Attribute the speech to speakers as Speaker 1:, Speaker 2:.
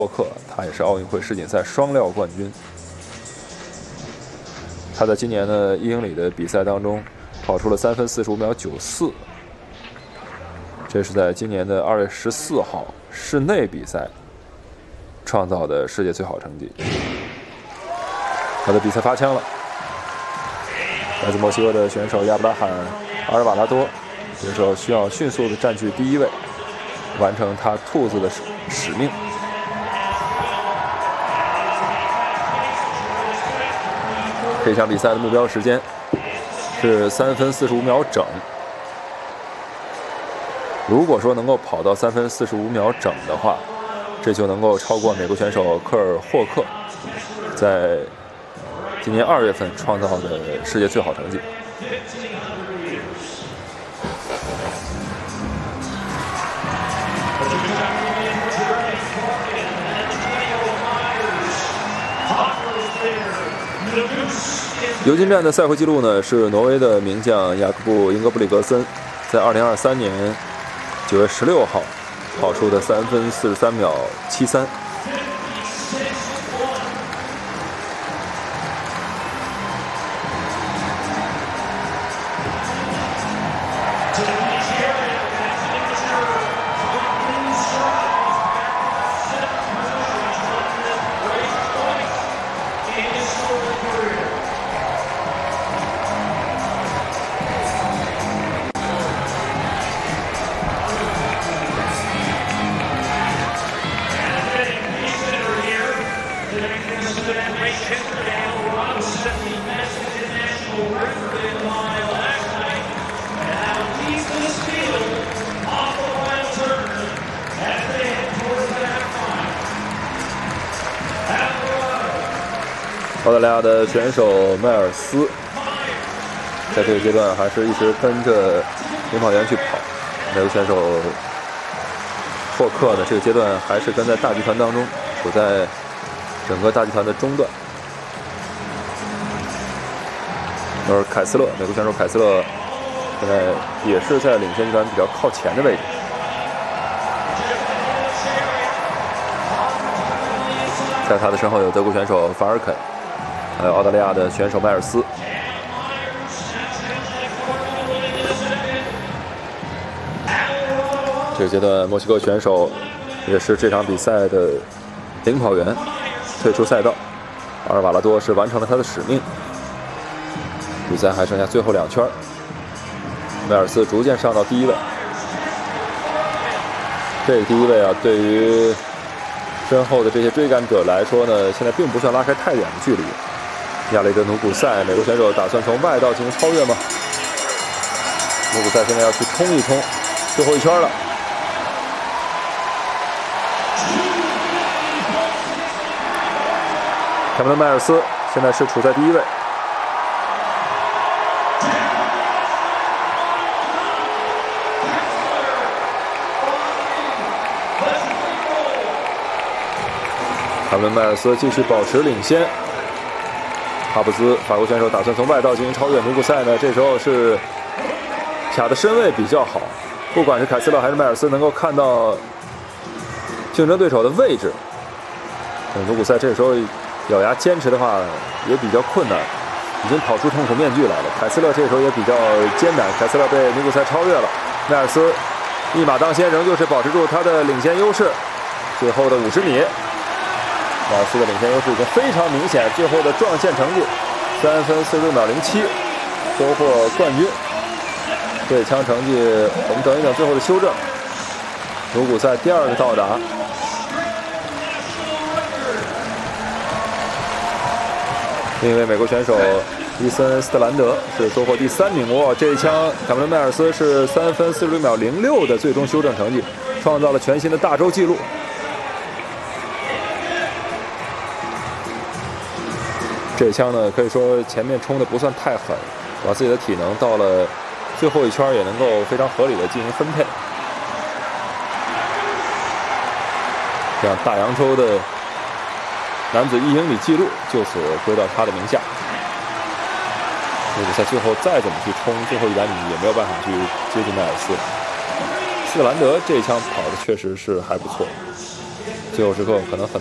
Speaker 1: 霍克，他也是奥运会世锦赛双料冠军。他在今年的1英里的比赛当中跑出了3分45秒94，这是在今年的2月14号室内比赛创造的世界最好成绩。他的比赛发枪了，来自墨西哥的选手亚布拉罕·阿尔瓦拉多，选手需要迅速的占据第1位，完成他兔子的使命。这场比赛的目标时间是3分45秒整。如果说能够跑到3分45秒整的话，这就能够超过美国选手科尔霍克在今年2月份创造的世界最好成绩。尤金站的赛会纪录呢是挪威的名将雅各布·英格布里格森在2023年9月16号跑出的3分43秒73。澳大利亚的选手迈尔斯在这个阶段还是一直跟着领跑员去跑，美国选手霍克呢这个阶段还是跟在大集团当中，处在整个大集团的中段。而凯斯勒，美国选手凯斯勒现在也是在领先集团比较靠前的位置。在他的身后有德国选手法尔肯，还有澳大利亚的选手迈尔斯。这个阶段，墨西哥选手也是这场比赛的领跑员，退出赛道。阿尔瓦拉多是完成了他的使命。比赛还剩下最后2圈，迈尔斯逐渐上到第1位。这个第1位啊，对于身后的这些追赶者来说呢，现在并不算拉开太远的距离。亚雷德·努古塞，美国选手打算从外道进行超越吗？努古塞现在要去冲一冲最后1圈了。凯文·迈尔斯现在是处在第1位。凯文·迈尔斯继续保持领先。哈布斯，法国选手打算从外道进行超越。努古塞呢，这时候是卡的身位比较好，不管是凯斯勒还是迈尔斯，能够看到竞争对手的位置。努古塞这时候咬牙坚持的话也比较困难，已经跑出痛苦面具来了。凯斯勒这时候也比较艰难，凯斯勒被努古塞超越了。迈尔斯一马当先，仍旧是保持住他的领先优势。最后的50米。迈尔斯的领先优势已经非常明显，最后的撞线成绩3分46秒07，收获冠军。这一枪成绩我们等一等最后的修正。努古塞第2个到达，另一位美国选手伊森斯特兰德是收获第3名。哇，这一枪凯文·迈尔斯是3分46秒06的最终修正成绩，创造了全新的大洲纪录。这一枪呢，可以说前面冲的不算太狠，把自己的体能到了最后1圈也能够非常合理的进行分配。这样大洋洲的男子1英里纪录就此归到他的名下。努古塞最后再怎么去冲最后100米也没有办法去接近迈尔斯。斯特兰德这一枪跑的确实是还不错。 最后时刻可能很